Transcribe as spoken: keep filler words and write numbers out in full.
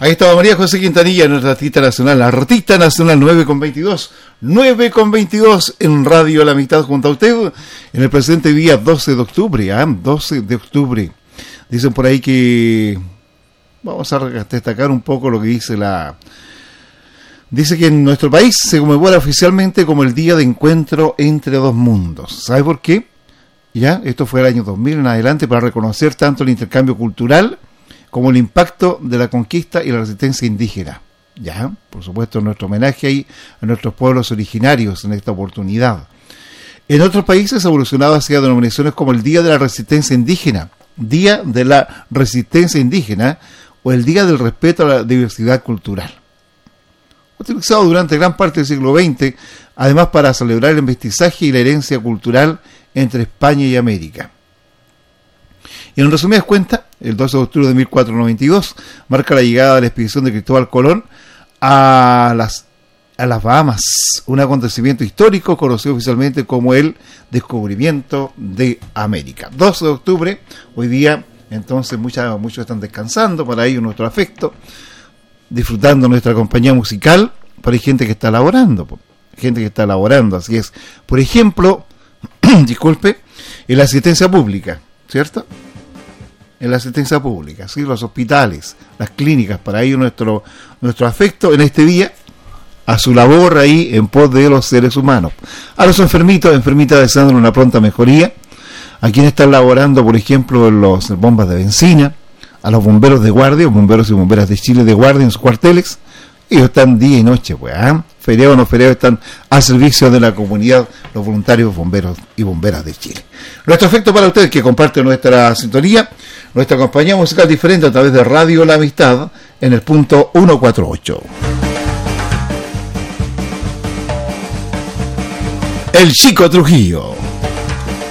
Ahí estaba María José Quintanilla, nuestra artista nacional, la artista nacional nueve con veintidós, nueve con veintidós en Radio La Amistad junto a usted, en el presente día doce de octubre, ¿eh? doce de octubre. Dicen por ahí que, vamos a destacar un poco lo que dice la... Dice que en nuestro país se conmemora oficialmente como el Día de Encuentro entre dos mundos. ¿Sabe por qué? Ya, esto fue el año dos mil en adelante, para reconocer tanto el intercambio cultural como el impacto de la conquista y la resistencia indígena. Ya, por supuesto, nuestro homenaje ahí a nuestros pueblos originarios en esta oportunidad. En otros países ha evolucionado hacia denominaciones como el Día de la Resistencia Indígena, Día de la Resistencia Indígena o el Día del Respeto a la Diversidad Cultural. Utilizado durante gran parte del siglo veinte, además para celebrar el mestizaje y la herencia cultural entre España y América. Y en resumidas cuentas, el doce de octubre de mil cuatrocientos noventa y dos marca la llegada de la expedición de Cristóbal Colón a las, a las Bahamas, un acontecimiento histórico conocido oficialmente como el descubrimiento de América. doce de octubre, hoy día, entonces muchas, muchos están descansando, para ello nuestro afecto, disfrutando nuestra compañía musical, pero hay gente que está laborando, gente que está laborando, así es. Por ejemplo, disculpe, en la asistencia pública, ¿cierto? En la asistencia pública, ¿sí? Los hospitales, las clínicas, para ello nuestro, nuestro afecto en este día a su labor ahí en pos de los seres humanos. A los enfermitos, enfermitas deseando una pronta mejoría, a quienes están laborando, por ejemplo, en las bombas de benzina, a los bomberos de guardia, bomberos y bomberas de Chile de guardia en sus cuarteles. Ellos están día y noche, pues, ¿eh? Feriado o no feriado, están a servicio de la comunidad, los voluntarios bomberos y bomberas de Chile. Nuestro afecto para ustedes que comparten nuestra sintonía, nuestra compañía musical diferente a través de Radio La Amistad en el punto ciento cuarenta y ocho. El Chico Trujillo.